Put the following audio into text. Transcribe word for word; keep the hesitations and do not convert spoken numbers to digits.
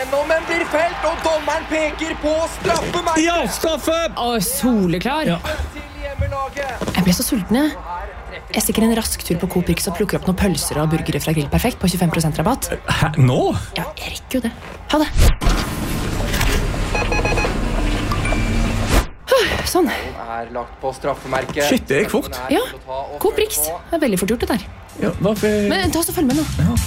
igjennom, men blir felt, og dommeren peker på straffemerket. Ja, straffe! Å, soleklar. Ja. Til hjemmelaget. Jeg ble så sulten, jeg. Jeg stikker en rask tur på Coop Rix og plukker opp noen pølser og burgere fra Grill Perfekt på tjuefem prosent rabatt. Hæ, nå? Ja, jeg rekker jo det. Ha det. Sånn. Er lagt på straffemerket. Shit, det gikk fort. Ja, Coop Rix. Det er veldig fort gjort det der. Ja, hvorfor... Men ta oss og følg med nå. Ja.